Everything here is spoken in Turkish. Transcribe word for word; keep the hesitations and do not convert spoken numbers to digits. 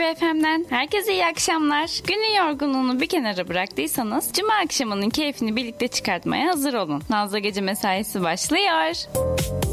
F M'den herkese iyi akşamlar. Günün yorgunluğunu bir kenara bıraktıysanız cuma akşamının keyfini birlikte çıkartmaya hazır olun. Nazlı Gece mesaisi başlıyor.